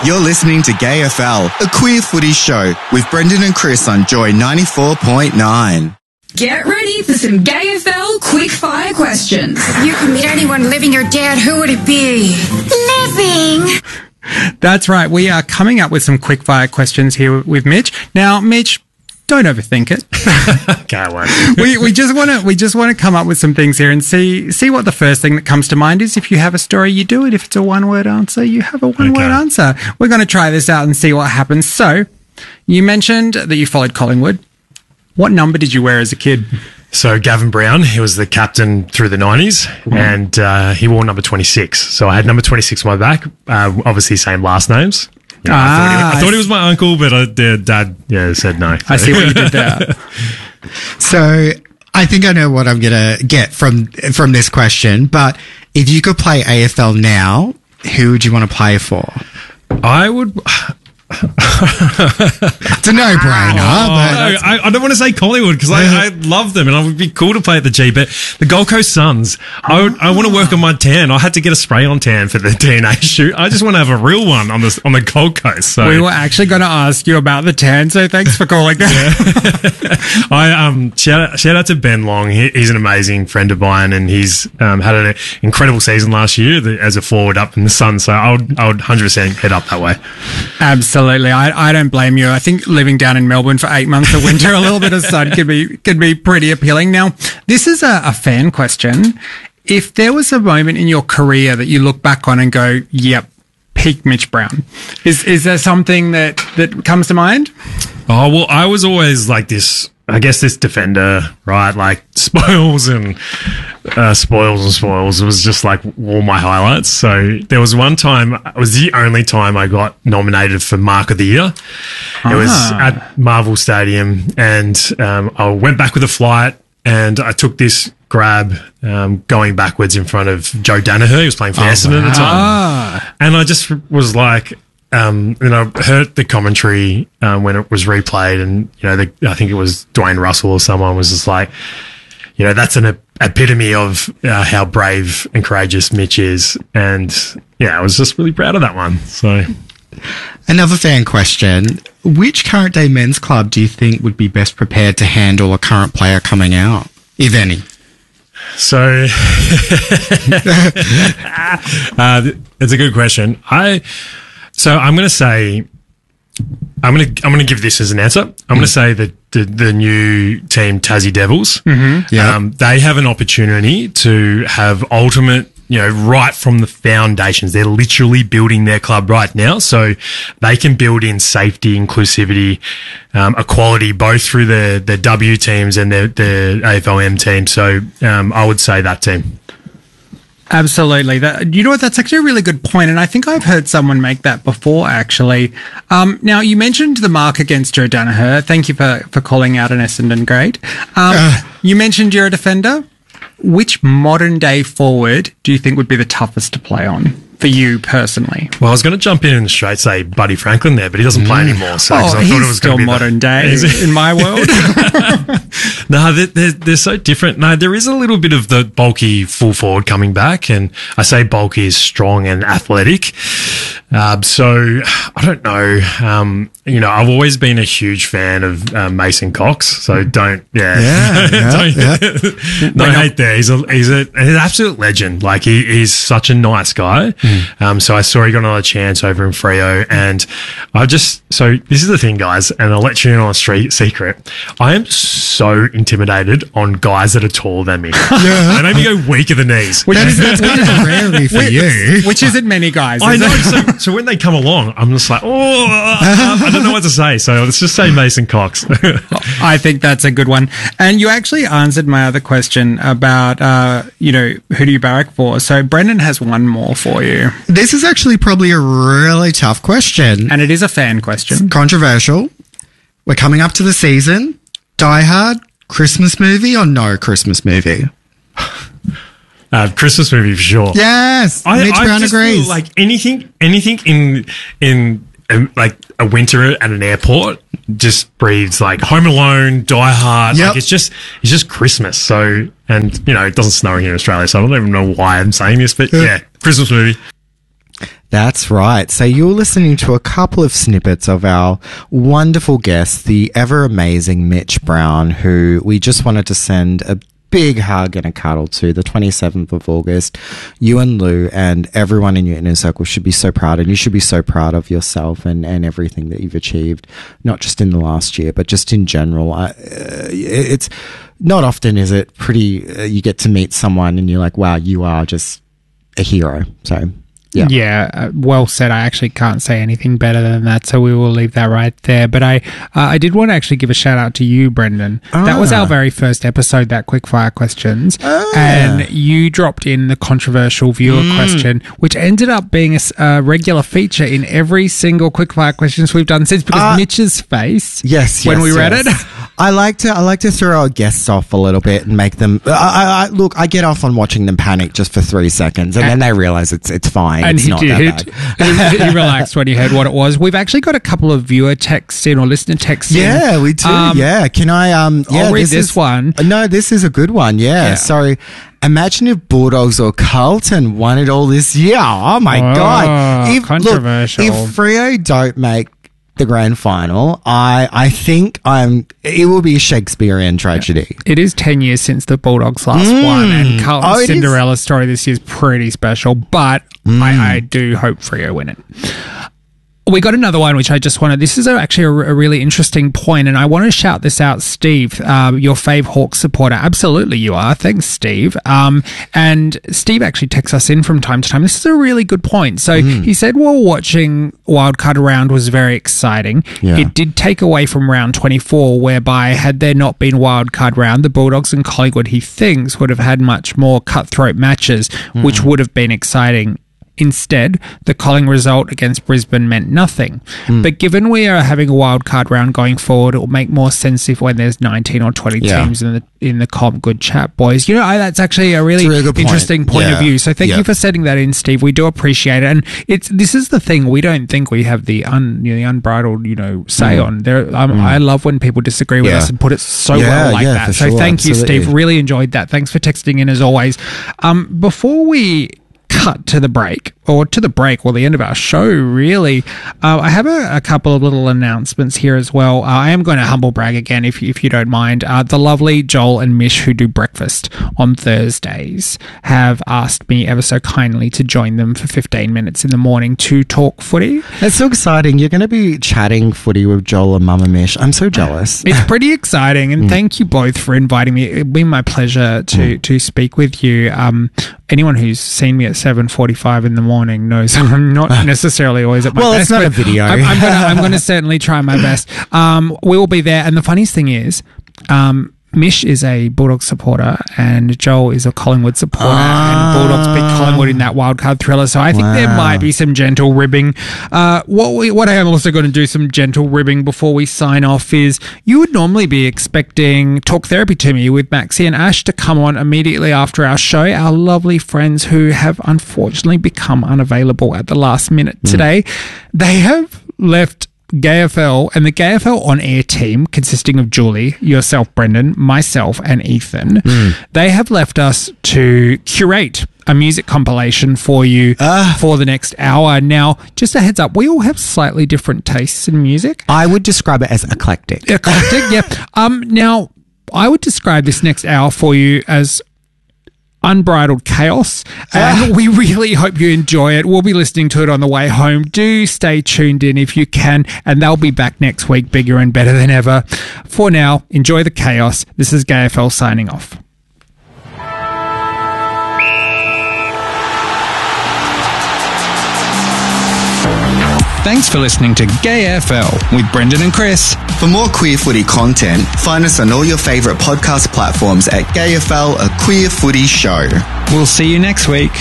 You're listening to Gay FL, a queer footy show with Brendan and Chris on Joy 94.9. Get ready for some Gay FL quick-fire questions. If you could meet anyone living or dead, who would it be? Living! That's right. We are coming up with some quick-fire questions here with Mitch. Now, Mitch, don't overthink it. Can't wait. we just want to come up with some things here and see what the first thing that comes to mind is. If you have a story, you do it. If it's a one-word answer, you have a one-word answer. We're going to try this out and see what happens. So, you mentioned that you followed Collingwood. What number did you wear as a kid? So Gavin Brown, he was the captain through the 90s, and he wore number 26. So I had number 26 on my back, obviously same last names. You know, I thought he was my uncle, but Dad said no. I see what you did there. So I think I know what I'm going to get from this question, but if you could play AFL now, who would you want to play for? I would... It's a no-brainer. I don't want to say Collingwood because I love them and it would be cool to play at the G, but the Gold Coast Suns, I want to work on my tan. I had to get a spray-on tan for the DNA shoot. I just want to have a real one on the Gold Coast. So. We were actually going to ask you about the tan, so thanks for calling. Shout out to Ben Long. He's an amazing friend of mine, and he's had an incredible season last year as a forward up in the Suns. So I would 100% head up that way. Absolutely. I don't blame you. I think living down in Melbourne for 8 months of winter, a little bit of sun could be pretty appealing. Now, this is a fan question. If there was a moment in your career that you look back on and go, yep, peak Mitch Brown, is there something that comes to mind? Oh, well, I was always like this, I guess this defender, right? Like spoils and spoils. It was just like all my highlights. So there was one time, it was the only time I got nominated for Mark of the Year. It was at Marvel Stadium, and I went back with a flight and I took this grab going backwards in front of Joe Danaher. He was playing for Essendon at the time. And I just was like... and I heard the commentary when it was replayed, and I think it was Dwayne Russell or someone was just like, that's an epitome of how brave and courageous Mitch is, and I was just really proud of that one. So, another fan question: which current day men's club do you think would be best prepared to handle a current player coming out, if any? So, it's a good question. So I'm going to say, I'm going to give this as an answer. I'm going to say that the new team, Tassie Devils, they have an opportunity to have ultimate, right from the foundations. They're literally building their club right now. So they can build in safety, inclusivity, equality, both through the W teams and the AFLM team. So I would say that team. Absolutely. That's actually a really good point, and I think I've heard someone make that before, actually. Now, you mentioned the mark against Joe Danaher. Thank you for calling out an Essendon grade. You mentioned you're a defender. Which modern-day forward do you think would be the toughest to play on for you personally? Well, I was going to jump in and straight say Buddy Franklin there, but he doesn't play anymore. So I thought it was still modern day in my world. No, they're so different. No, there is a little bit of the bulky full forward coming back, and I say bulky is strong and athletic. So I don't know. I've always been a huge fan of Mason Cox. So don't hate there. He's an absolute legend. Like he's such a nice guy. So I saw he got another chance over in Freo, and so this is the thing, guys, and I'll let you in on a street secret. I am so intimidated on guys that are taller than me. Yeah. They make me go weak at the knees. That's kind of a rarity for you. Which isn't many guys. I know. So when they come along, I'm just like, I don't know what to say. So let's just say Mason Cox. I think that's a good one. And you actually answered my other question about, who do you barrack for? So Brendan has one more for you. This is actually probably a really tough question. And it is a fan question. It's controversial. We're coming up to the season. Die Hard, Christmas movie or no Christmas movie? Christmas movie for sure. Yes, Mitch Brown agrees. Feel like anything in like a winter at an airport just breathes like Home Alone, Die Hard. Yep. Like it's just Christmas. So, and it doesn't snow here in Australia, so I don't even know why I'm saying this, but yeah, Christmas movie. That's right. So you're listening to a couple of snippets of our wonderful guest, the ever amazing Mitch Brown, who we just wanted to send a big hug and a cuddle to. The 27th of August, you and Lou and everyone in your inner circle should be so proud, and you should be so proud of yourself and everything that you've achieved, not just in the last year, but just in general. It's not often is it pretty, you get to meet someone and you're like, wow, you are just a hero. So Yeah, well said. I actually can't say anything better than that, so we will leave that right there. But I did want to actually give a shout out to you, Brendan. That was our very first episode, that Quickfire Questions, and you dropped in the controversial viewer question, which ended up being a regular feature in every single Quickfire Questions we've done since, because Mitch's face, when we read it. I like to throw our guests off a little bit and make them. Look, I get off on watching them panic just for 3 seconds, and then they realize it's fine. And it's he not did. that bad. He relaxed when he heard what it was. We've actually got a couple of viewer texts in or listener texts in. Yeah, we do. Can I? I'll read this one. No, this is a good one. Yeah. So, imagine if Bulldogs or Carlton won it all this year. Oh my God! Controversial. If Freo don't make the grand final, I think it will be a Shakespearean tragedy. It is 10 years since the Bulldogs last won, and Carlton's Cinderella story this year is pretty special, but I do hope Freo win it. We got another one, which I just wanted. This is actually a really interesting point, and I want to shout this out, Steve, your fave Hawks supporter. Absolutely, you are. Thanks, Steve. And Steve actually texts us in from time to time. This is a really good point. So he said, while watching Wildcard Round was very exciting, it did take away from round 24, whereby had there not been Wildcard Round, the Bulldogs and Collingwood, he thinks, would have had much more cutthroat matches, which would have been exciting. Instead, the Collingwood result against Brisbane meant nothing. But given we are having a wildcard round going forward, it will make more sense if when there's 19 or 20 teams in the comp. Good chat, boys. You know, that's actually a really interesting point of view. So thank you for setting that in, Steve. We do appreciate it. And this is the thing. We don't think we have the unbridled, say on there. I love when people disagree with us and put it so well like that. So thank you, Steve. Really enjoyed that. Thanks for texting in as always. Before we cut to the break, or the end of our show, really, I have a couple of little announcements here as well. I am going to humble brag again, if you don't mind. The lovely Joel and Mish, who do breakfast on Thursdays, have asked me ever so kindly to join them for 15 minutes in the morning to talk footy. That's so exciting. You're going to be chatting footy with Joel and Mama Mish. I'm so jealous. It's pretty exciting, and thank you both for inviting me. It'd been my pleasure to speak with you. Anyone who's seen me at 7:45 in the morning knows I'm not necessarily always at my best. Well, it's not a video. I'm going to certainly try my best. We will be there. And the funniest thing is, Mish is a Bulldogs supporter and Joel is a Collingwood supporter, and Bulldogs beat Collingwood in that wildcard thriller. So I think there might be some gentle ribbing. What I am also going to do some gentle ribbing before we sign off is, you would normally be expecting Talk Therapy to Me with Maxie and Ash to come on immediately after our show. Our lovely friends who have unfortunately become unavailable at the last minute today. They have left GayFL and the GayFL on-air team, consisting of Julie, yourself, Brendan, myself, and Ethan. They have left us to curate a music compilation for you for the next hour. Now, just a heads up, we all have slightly different tastes in music. I would describe it as eclectic. Yeah. Now, I would describe this next hour for you as unbridled chaos, and we really hope you enjoy it. We'll be listening to it on the way home. Do stay tuned in if you can, and they'll be back next week bigger and better than ever. For now, enjoy the chaos. This is GayFL signing off. Thanks for listening to GayFL with Brendan and Chris. For more queer footy content, find us on all your favourite podcast platforms at GayFL, a queer footy show. We'll see you next week.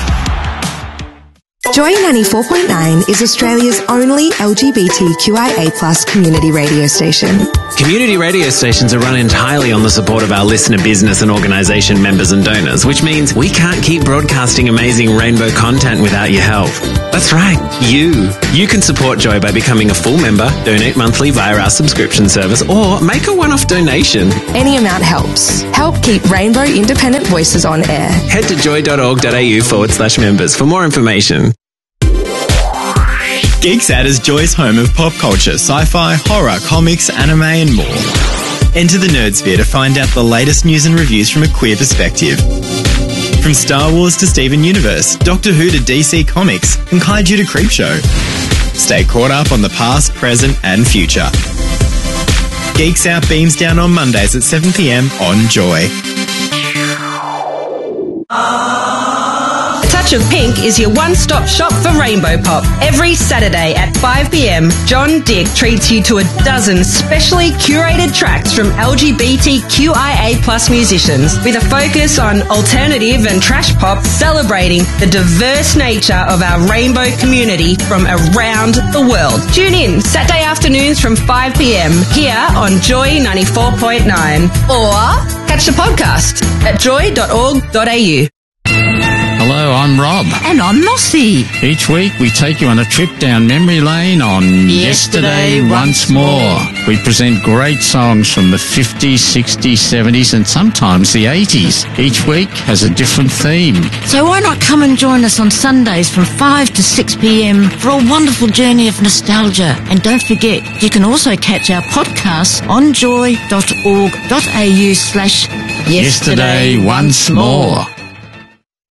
Joy 94.9 is Australia's only LGBTQIA+ community radio station. Community radio stations are run entirely on the support of our listener business and organisation members and donors, which means we can't keep broadcasting amazing rainbow content without your help. That's right, you. You can support Joy by becoming a full member, donate monthly via our subscription service, or make a one-off donation. Any amount helps. Help keep Rainbow Independent Voices on air. Head to joy.org.au/members for more information. GeeksAt is Joy's home of pop culture, sci-fi, horror, comics, anime and more. Enter the Nerdsphere to find out the latest news and reviews from a queer perspective. From Star Wars to Steven Universe, Doctor Who to DC Comics, and Kaiju to Creepshow. Stay caught up on the past, present and future. Geeks Out beams down on Mondays at 7 p.m. on Joy. A Touch of Pink is your one-stop shop for Rainbow Pop. Every Saturday at 5 p.m, John Dick treats you to a dozen specially curated tracks from LGBTQIA+ musicians with a focus on alternative and trash pop, celebrating the diverse nature of our rainbow community from around the world. Tune in Saturday afternoons from 5 p.m. here on Joy 94.9 or catch the podcast at joy.org.au. Hello, I'm Rob. And I'm Mossy. Each week we take you on a trip down memory lane on Yesterday Once More. We present great songs from the 50s, 60s, 70s and sometimes the 80s. Each week has a different theme. So why not come and join us on Sundays from 5 to 6 p.m. for a wonderful journey of nostalgia. And don't forget, you can also catch our podcasts on joy.org.au/Yesterday Once More.